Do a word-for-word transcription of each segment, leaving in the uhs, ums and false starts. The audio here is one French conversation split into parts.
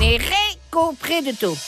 et récouperé de tout.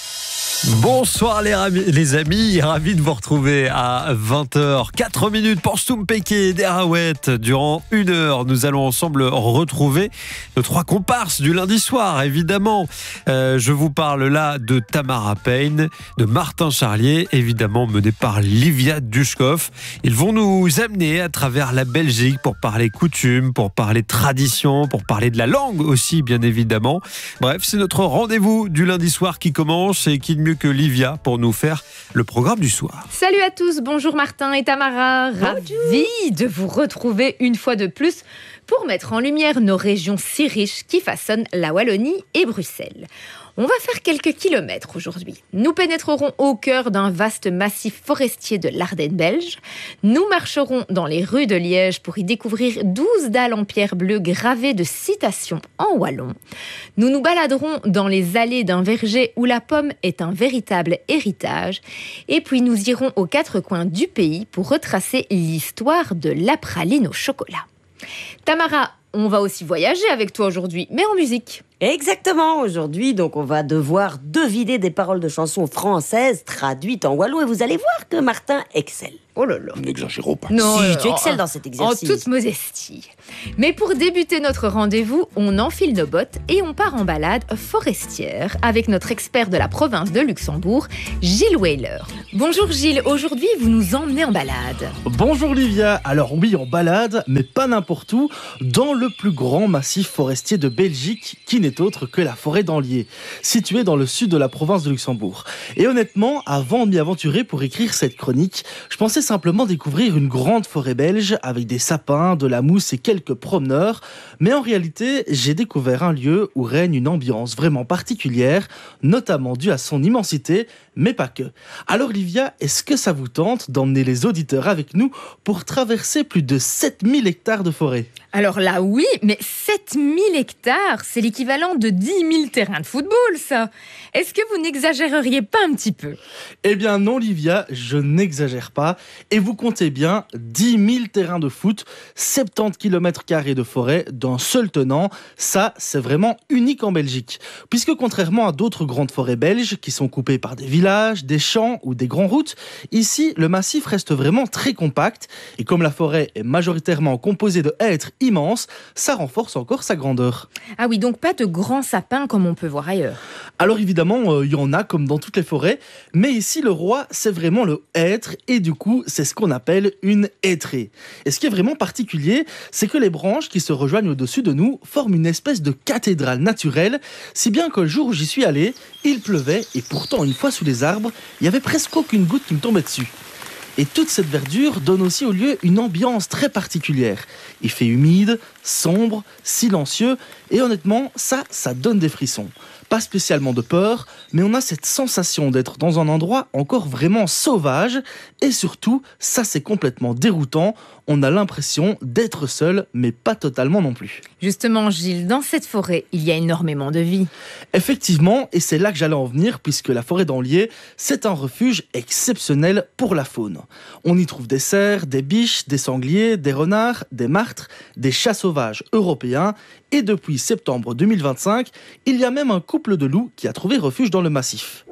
Bonsoir les, rami- les amis, ravi de vous retrouver à vingt heures quatre minutes pour Stumpeke des Arouettes. Durant une heure, nous allons ensemble retrouver nos trois comparses du lundi soir, évidemment. Euh, je vous parle là de Tamara Payne, de Martin Charlier, évidemment mené par Livia Dushkov. Ils vont nous amener à travers la Belgique pour parler coutumes, pour parler tradition, pour parler de la langue aussi, bien évidemment. Bref, c'est notre rendez-vous du lundi soir qui commence et qui de mieux que Livia pour nous faire le programme du soir. Salut à tous, bonjour Martin et Tamara, ravi de vous retrouver une fois de plus pour mettre en lumière nos régions si riches qui façonnent la Wallonie et Bruxelles. On va faire quelques kilomètres aujourd'hui. Nous pénétrerons au cœur d'un vaste massif forestier de l'Ardenne belge. Nous marcherons dans les rues de Liège pour y découvrir douze dalles en pierre bleue gravées de citations en wallon. Nous nous baladerons dans les allées d'un verger où la pomme est un véritable héritage. Et puis nous irons aux quatre coins du pays pour retracer l'histoire de la praline au chocolat. Tamara, on va aussi voyager avec toi aujourd'hui, mais en musique. Exactement, aujourd'hui, donc on va devoir deviner des paroles de chansons françaises traduites en wallon et vous allez voir que Martin excelle. Oh là là. N'exagérons pas. Non, si, euh, tu excelles en- dans cet En exercice. toute modestie. Mais pour débuter notre rendez-vous, on enfile nos bottes et on part en balade forestière avec notre expert de la province de Luxembourg, Gilles Weyler. Bonjour Gilles, aujourd'hui vous nous emmenez en balade. Bonjour Livia, alors oui en balade, mais pas n'importe où, dans le plus grand massif forestier de Belgique, qui n'est autre que la forêt d'Anlier, située dans le sud de la province de Luxembourg. Et honnêtement, avant de m'y aventurer pour écrire cette chronique, je pensais simplement découvrir une grande forêt belge avec des sapins, de la mousse et quelques promeneurs, mais en réalité, j'ai découvert un lieu où règne une ambiance vraiment particulière, notamment due à son immensité, mais pas que. Alors Livia, est-ce que ça vous tente d'emmener les auditeurs avec nous pour traverser plus de sept mille hectares de forêt ? Alors là oui, mais sept mille hectares, c'est l'équivalent de dix mille terrains de football ça. Est-ce que vous n'exagéreriez pas un petit peu ? Eh bien non Livia, je n'exagère pas. Et vous comptez bien dix mille terrains de foot, soixante-dix kilomètres carrés de forêt d'un seul tenant. Ça, c'est vraiment unique en Belgique. Puisque contrairement à d'autres grandes forêts belges qui sont coupées par des villages, des champs ou des grandes routes, ici, le massif reste vraiment très compact. Et comme la forêt est majoritairement composée de hêtres immenses, ça renforce encore sa grandeur. Ah oui, donc pas de grands sapins comme on peut voir ailleurs. Alors évidemment, il euh, y en a comme dans toutes les forêts, mais ici le roi, c'est vraiment le hêtre, et du coup, c'est ce qu'on appelle une hêtrée. Et ce qui est vraiment particulier, c'est que les branches qui se rejoignent au-dessus de nous forment une espèce de cathédrale naturelle, si bien que le jour où j'y suis allé, il pleuvait, et pourtant une fois sous les arbres, il y avait presque aucune goutte qui me tombait dessus. Et toute cette verdure donne aussi au lieu une ambiance très particulière. Il fait humide, sombre, silencieux, et honnêtement, ça, ça donne des frissons. Pas spécialement de peur, mais on a cette sensation d'être dans un endroit encore vraiment sauvage, et surtout, ça c'est complètement déroutant, on a l'impression d'être seul, mais pas totalement non plus. Justement Gilles, dans cette forêt, il y a énormément de vie. Effectivement, et c'est là que j'allais en venir, puisque la forêt d'Anlier, c'est un refuge exceptionnel pour la faune. On y trouve des cerfs, des biches, des sangliers, des renards, des martres, des chats sauvages européens, et depuis septembre deux mille vingt-cinq, il y a même un couple de loups qui a trouvé refuge dans le massif.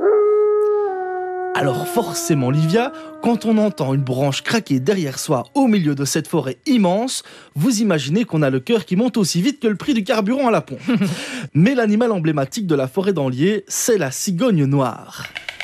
Alors forcément Livia, quand on entend une branche craquer derrière soi au milieu de cette forêt immense, vous imaginez qu'on a le cœur qui monte aussi vite que le prix du carburant à la pompe. Mais l'animal emblématique de la forêt d'Anlier, c'est la cigogne noire.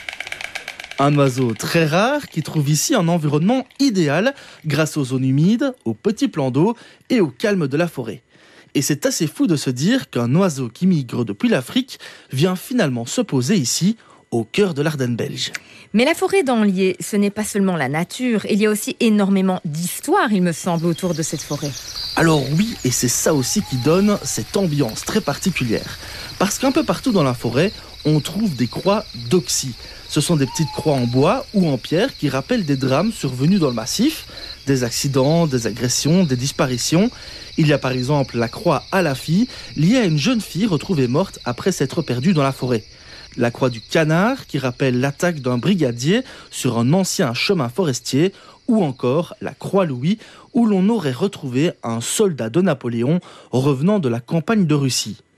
Un oiseau très rare qui trouve ici un environnement idéal grâce aux zones humides, aux petits plans d'eau et au calme de la forêt. Et c'est assez fou de se dire qu'un oiseau qui migre depuis l'Afrique vient finalement se poser ici, au cœur de l'Ardenne belge. Mais la forêt d'Anlier, ce n'est pas seulement la nature, il y a aussi énormément d'histoire, il me semble, autour de cette forêt. Alors oui, et c'est ça aussi qui donne cette ambiance très particulière. Parce qu'un peu partout dans la forêt, on trouve des croix d'oxy. Ce sont des petites croix en bois ou en pierre qui rappellent des drames survenus dans le massif, des accidents, des agressions, des disparitions. Il y a par exemple la croix à la fille, liée à une jeune fille retrouvée morte après s'être perdue dans la forêt. La croix du canard, qui rappelle l'attaque d'un brigadier sur un ancien chemin forestier, ou encore la croix Louis, où l'on aurait retrouvé un soldat de Napoléon revenant de la campagne de Russie.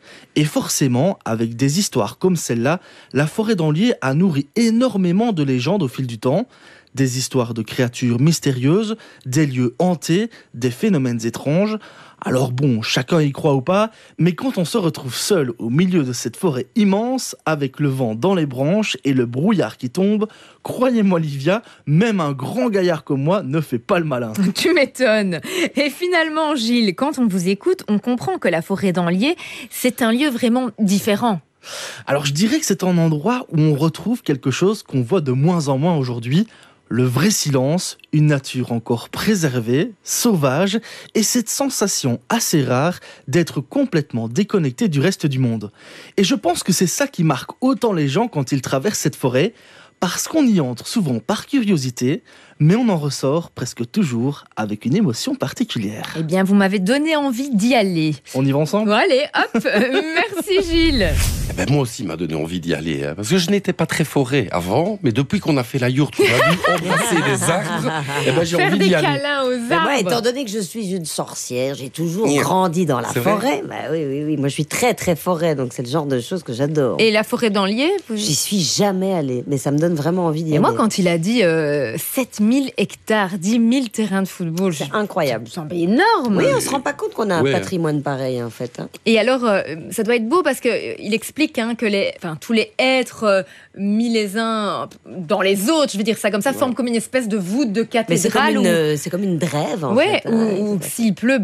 Et forcément, avec des histoires comme celle-là, la forêt d'Anlier a nourri énormément de légendes au fil du temps. Des histoires de créatures mystérieuses, des lieux hantés, des phénomènes étranges. Alors bon, chacun y croit ou pas, mais quand on se retrouve seul au milieu de cette forêt immense, avec le vent dans les branches et le brouillard qui tombe, croyez-moi Livia, même un grand gaillard comme moi ne fait pas le malin. Tu m'étonnes. Et finalement, Gilles, quand on vous écoute, on comprend que la forêt d'Anlier, c'est un lieu vraiment différent. Alors je dirais que c'est un endroit où on retrouve quelque chose qu'on voit de moins en moins aujourd'hui. Le vrai silence, une nature encore préservée, sauvage, et cette sensation assez rare d'être complètement déconnecté du reste du monde. Et je pense que c'est ça qui marque autant les gens quand ils traversent cette forêt, parce qu'on y entre souvent par curiosité, mais on en ressort presque toujours avec une émotion particulière. Eh bien, vous m'avez donné envie d'y aller. On y va ensemble ? Bon, allez, hop. Merci Gilles. Eh ben, moi aussi, m'a donné envie d'y aller. Hein, parce que je n'étais pas très forêt avant, mais depuis qu'on a fait la yourte, on a dû embrasser les arbres. Eh ben, j'ai Faire envie des d'y aller. câlins aux Mais arbres. moi, étant donné que je suis une sorcière, j'ai toujours Yeah. grandi dans la C'est vrai forêt. Bah oui, oui, oui. Moi, je suis très, très forêt, donc c'est le genre de choses que j'adore. Et la forêt d'Anlier vous... J'y suis jamais allée, mais ça me donne vraiment envie d'y Et aller. moi, quand il a dit euh, sept mille hectares, dix mille terrains de football, je C'est incroyable. ça me semble énorme. Oui, on se rend pas compte qu'on a un Ouais. patrimoine pareil, en fait. hein. Et alors, euh, ça doit être beau parce que euh, il explique hein, que les, enfin, tous les êtres euh, mis les uns dans les autres, je veux dire ça comme ça, forment comme une espèce de voûte de Mais c'est comme cathédrale. une, où, euh, c'est comme une drève, en ouais, fait. où, hein. où s'il pleut,